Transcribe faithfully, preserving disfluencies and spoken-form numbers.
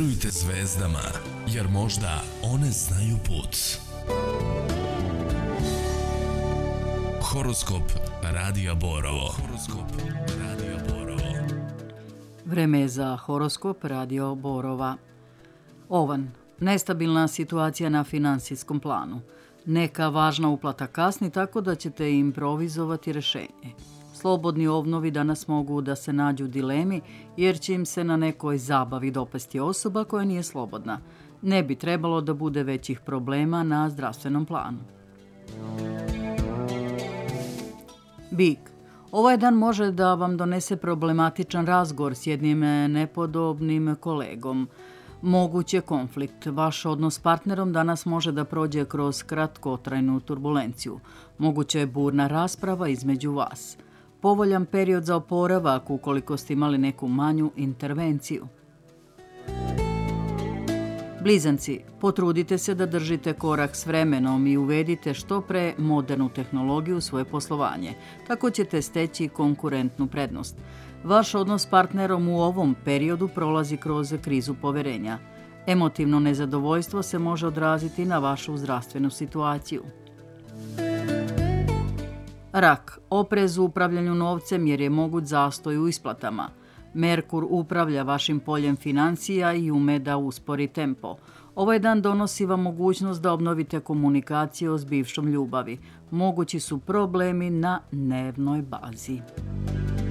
Verujte zvezdama, jer možda one znaju put. Horoskop Radija Borovo. Horoskop Radija Borovo. Vreme je za horoskop Radio Borova. Ovan, nestabilna situacija na finansijskom planu. Neka važna uplata kasni tako da ćete improvizovati rešenje. Slobodni ovnovi danas mogu da se nađu u dilemi jer će im se na nekoj zabavi dopasti osoba koja nije slobodna. Ne bi trebalo da bude većih problema na zdravstvenom planu. Bik. Ovaj dan može da vam donese problematičan razgovor s jednim nepodobnim kolegom. Moguć je konflikt. Vaš odnos s partnerom danas može da prođe kroz kratkotrajnu turbulenciju. Moguća je burna rasprava između vas. Povoljan period za oporavak ukoliko ste imali neku manju intervenciju. Blizanci, potrudite se da držite korak s vremenom i uvedite što pre modernu tehnologiju u svoje poslovanje. Tako ćete steći konkurentnu prednost. Vaš odnos s partnerom u ovom periodu prolazi kroz krizu poverenja. Emotivno nezadovoljstvo se može odraziti na vašu zdravstvenu situaciju. Rak, oprez u upravljanju novcem jer je moguć zastoj u isplatama. Merkur upravlja vašim poljem financija i ume da uspori tempo. Ovaj dan donosi vam mogućnost da obnovite komunikaciju s bivšom ljubavi. Mogući su problemi na nervnoj bazi.